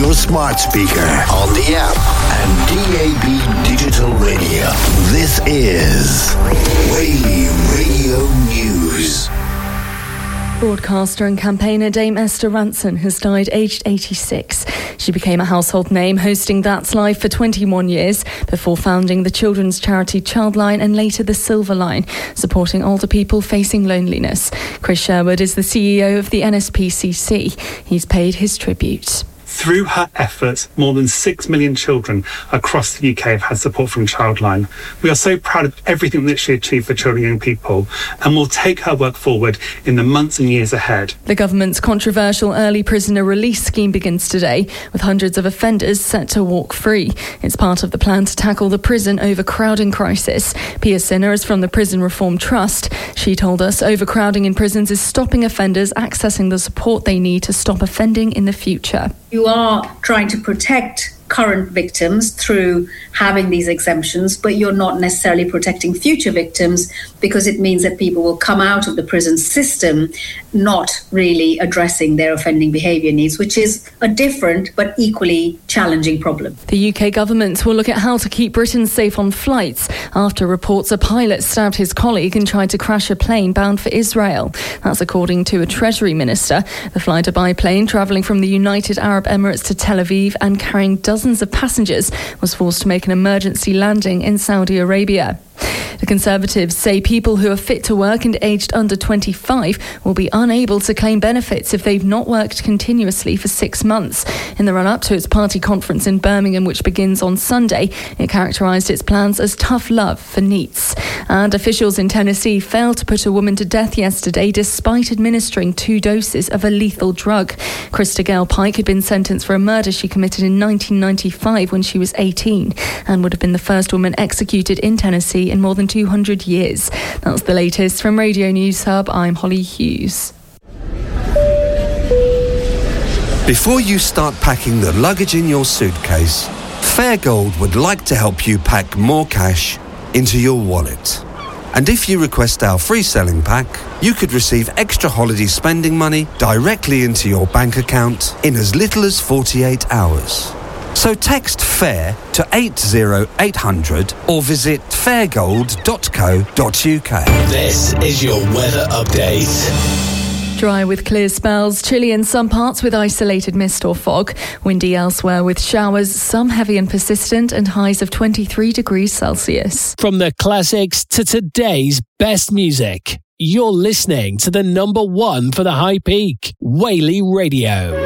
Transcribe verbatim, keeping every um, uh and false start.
your smart speaker, on the app, and D A B Digital Radio. This is Whaley Radio News. Broadcaster and campaigner Dame Esther Rantzen has died aged eighty-six. She became a household name hosting That's Life for twenty-one years before founding the children's charity Childline and later the Silver Line, supporting older people facing loneliness. Chris Sherwood is the C E O of the N S P C C. He's paid his tribute. Through her efforts, more than six million children across the U K have had support from Childline. We are so proud of everything that she achieved for children and young people, and will take her work forward in the months and years ahead. The government's controversial early prisoner release scheme begins today, with hundreds of offenders set to walk free. It's part of the plan to tackle the prison overcrowding crisis. Pia Sinner is from the Prison Reform Trust. She told us overcrowding in prisons is stopping offenders accessing the support they need to stop offending in the future. You are trying to protect current victims through having these exemptions, but you're not necessarily protecting future victims, because it means that people will come out of the prison system not really addressing their offending behaviour needs, which is a different but equally challenging problem. The U K government will look at how to keep Britain safe on flights after reports a pilot stabbed his colleague and tried to crash a plane bound for Israel. That's according to a Treasury minister. The fly-to-buy plane travelling from the United Arab Emirates to Tel Aviv and carrying dozens of passengers was forced to make an emergency landing in Saudi Arabia. The Conservatives say people who are fit to work and aged under twenty-five will be unable to claim benefits if they've not worked continuously for six months. In the run-up to its party conference in Birmingham, which begins on Sunday, it characterised its plans as tough love for NEETs. And officials in Tennessee failed to put a woman to death yesterday despite administering two doses of a lethal drug. Krista Gale Pike had been sentenced for a murder she committed in nineteen ninety-five when she was eighteen, and would have been the first woman executed in Tennessee in more than two hundred years. That's the latest from Radio News Hub. I'm Holly Hughes. Before you start packing the luggage in your suitcase, Fairgold would like to help you pack more cash into your wallet. And if you request our free selling pack, you could receive extra holiday spending money directly into your bank account in as little as forty-eight hours. So text FAIR to eight zero eight hundred or visit fairgold dot co dot uk. This is your weather update. Dry with clear spells, chilly in some parts with isolated mist or fog, windy elsewhere with showers, some heavy and persistent, and highs of twenty-three degrees Celsius. From the classics to today's best music, you're listening to the number one for the high peak, Whaley Radio.